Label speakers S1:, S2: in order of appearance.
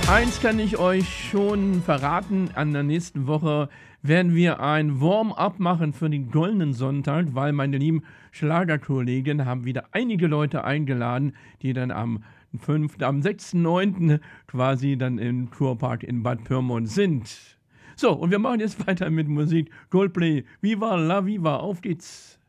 S1: Eins kann ich euch schon verraten, an der nächsten Woche werden wir ein Warm-up machen für den Goldenen Sonntag, weil meine lieben Schlagerkollegen haben wieder einige Leute eingeladen, die dann am 6.9. quasi dann im Kurpark in Bad Pyrmont sind. So, und wir machen jetzt weiter mit Musik. Coldplay, Viva la Viva, auf geht's!